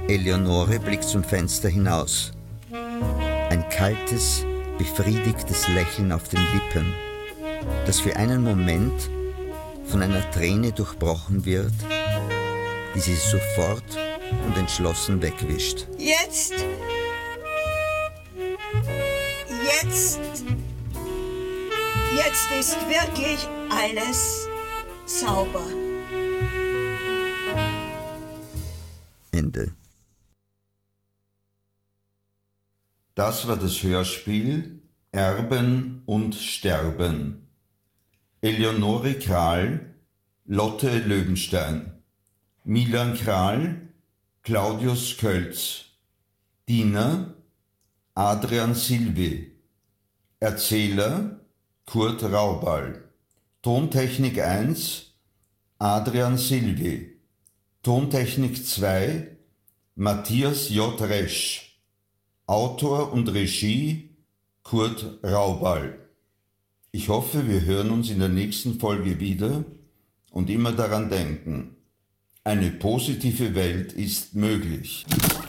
Eleonore blickt zum Fenster hinaus. Ein kaltes, befriedigtes Lächeln auf den Lippen, das für einen Moment von einer Träne durchbrochen wird, die sie sofort und entschlossen wegwischt. Jetzt ist wirklich alles sauber. Ende. Das war das Hörspiel Erben und Sterben. Eleonore Kral, Lotte Löwenstein. Milan Kral, Claudius Kölz. Diener, Adrian Silvi. Erzähler, Kurt Raubal. Tontechnik 1, Adrian Silvi. Tontechnik 2, Matthias J. Resch. Autor und Regie, Kurt Raubal. Ich hoffe, wir hören uns in der nächsten Folge wieder und immer daran denken, eine positive Welt ist möglich.